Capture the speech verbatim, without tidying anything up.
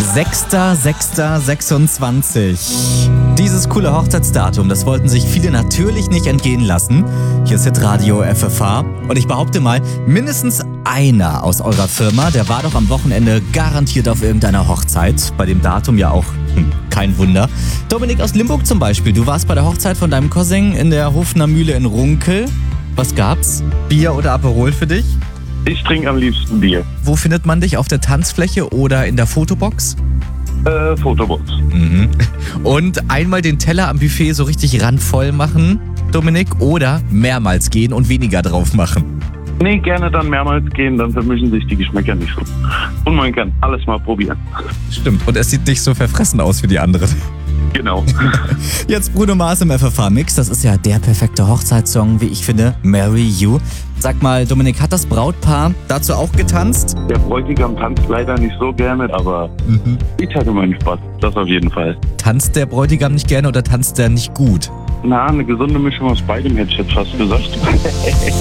sechster sechster sechsundzwanzig. Dieses coole Hochzeitsdatum, das wollten sich viele natürlich nicht entgehen lassen. Hier ist Hitradio F F H und ich behaupte mal, mindestens einer aus eurer Firma, der war doch am Wochenende garantiert auf irgendeiner Hochzeit. Bei dem Datum ja auch hm, kein Wunder. Dominik aus Limburg zum Beispiel, du warst bei der Hochzeit von deinem Cousin in der Hofner Mühle in Runkel. Was gab's? Bier oder Aperol für dich? Ich trinke am liebsten Bier. Wo findet man dich? Auf der Tanzfläche oder in der Fotobox? Äh, Fotobox. Mhm. Und einmal den Teller am Buffet so richtig randvoll machen, Dominik, oder mehrmals gehen und weniger drauf machen? Nee, gerne dann mehrmals gehen, dann vermischen sich die Geschmäcker nicht so. Und man kann alles mal probieren. Stimmt, und es sieht nicht so verfressen aus wie die anderen. Genau. Jetzt Bruno Mars im F F H-Mix, das ist ja der perfekte Hochzeitssong, wie ich finde, Marry You. Sag mal, Dominik, hat das Brautpaar dazu auch getanzt? Der Bräutigam tanzt leider nicht so gerne, aber Mhm. ich hatte meinen Spaß, das auf jeden Fall. Tanzt der Bräutigam nicht gerne oder tanzt der nicht gut? Na, eine gesunde Mischung aus beidem hätte ich jetzt fast gesagt.